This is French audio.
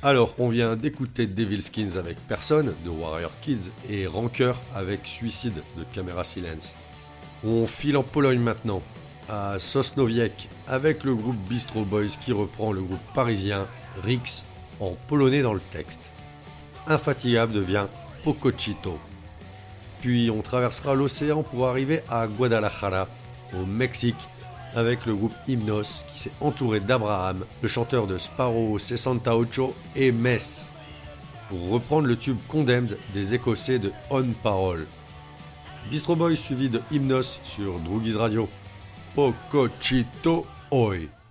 Alors, on vient d'écouter Devil Skins avec Personne de Warrior Kids et Rancœur avec Suicide de Camera Silence. On file en Pologne maintenant, à Sosnowiec, avec le groupe Bistro Boys qui reprend le groupe parisien Rix en polonais dans le texte. Infatigable devient Pocochito. Puis on traversera l'océan pour arriver à Guadalajara, au Mexique, avec le groupe Hymnos qui s'est entouré d'Abraham, le chanteur de Sparrow 68 et Mess, pour reprendre le tube Condemned des Écossais de On Parole. Bistro Boys suivi de Hymnos sur Droogies Radio. Pocochito Oi.